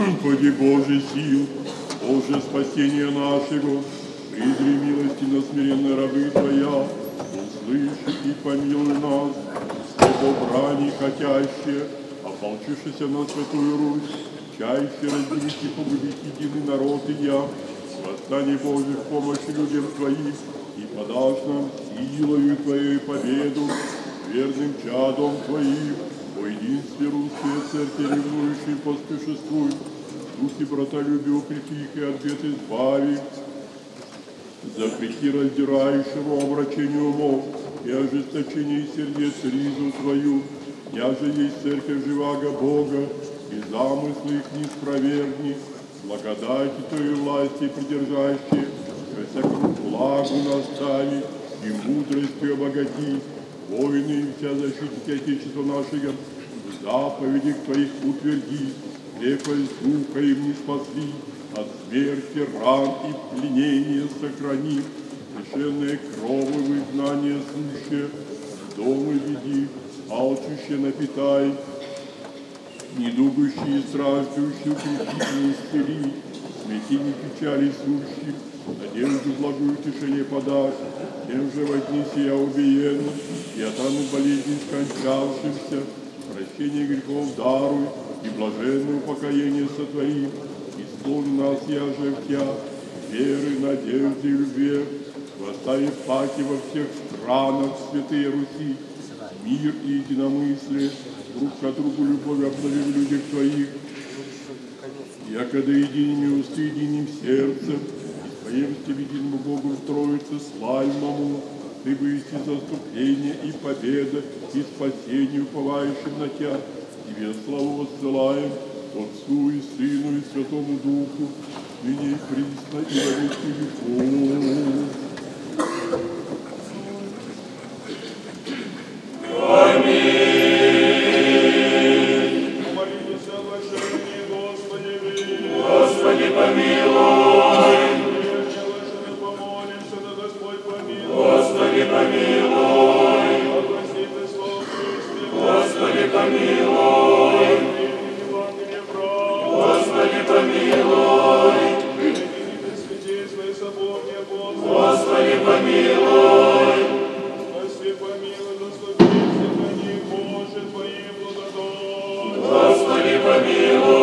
Господи Боже сил, Боже спасения нашего, призри милости на смиренные рабы Твоя, услыши и помилуй нас, слово брани хотящее, ополчившися на Святую Русь, чаще разделить и погубить единый народ и я, восстание Божьих в помощь людям Твоим, и подашь нам силою Твоей победу, верным чадом Твоим, о единстве русской церкви, ревнующей поспешествуй, духе братолюбия укрепи их и от бед избави, запрети раздирающему омрачению умов и ожесточению сердец ризу свою, яже есть церковь живаго Бога, и замыслы их не спровергни, благодати Твоей власти придержащие, всякому благу настави и мудростью обогати, воины и вся защитники Отечества нашего, в заповедях Твоих утверди, крепость духа им не спасли, от смерти, ран и пленения сохрани, лишенные крови в изгнание сущее, в дома веди, алчущие напитай, недугущие и страждущие укрепительно исцели, смятение печали сущих, надежду благую утешение подашь, тем же вознеси я убиенным, и от раны болезни скончавшимся, прощение грехов даруй, и блаженное упокоение сотвори, исполни нас, яже в Тя, веры, надежды и любви, восставив паки во всех странах святые Руси, мир и единомыслие, друг к другу любовь обнови в людях Твоих, якогда единими усты, единым сердцем, и поемстве единому Богу в Троице славному, Ты высти заступление и победа, и спасение уповающим на Тя. Тебе славу воссылаем, Отцу и Сыну и Святому Духу, ныне и присно и во веки веков. Господи, помилуй.